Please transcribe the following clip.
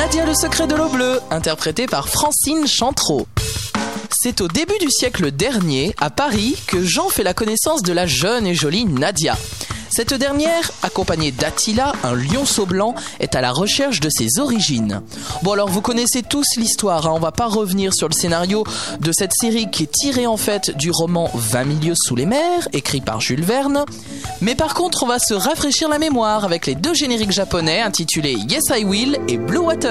Nadia le secret de l'eau bleue, interprétée par Francine Chantreau. C'est au début du siècle dernier, à Paris, que Jean fait la connaissance de la jeune et jolie Nadia. Cette dernière, accompagnée d'Attila, un lionceau blanc, est à la recherche de ses origines. Bon alors vous connaissez tous l'histoire, on va pas revenir sur le scénario de cette série qui est tirée en fait du roman 20 milieux sous les mers, écrit par Jules Verne. Mais par contre on va se rafraîchir la mémoire avec les deux génériques japonais intitulés Yes I Will et Blue Water.